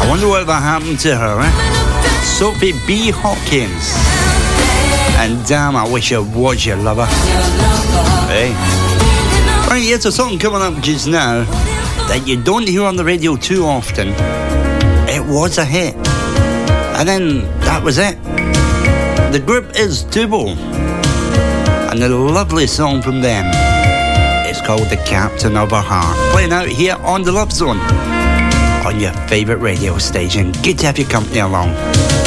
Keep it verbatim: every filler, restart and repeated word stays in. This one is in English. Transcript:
I wonder what happened to her, eh? Sophie B. Hawkins. And damn, I wish I was your lover. Hey. Right, here's a song coming up just now that you don't hear on the radio too often. It was a hit. And then that was it. The group is Dubo. And a lovely song from them. It's called The Captain of Our Heart. Playing out here on the Love Zone. On your favourite radio station. Good to have your company along.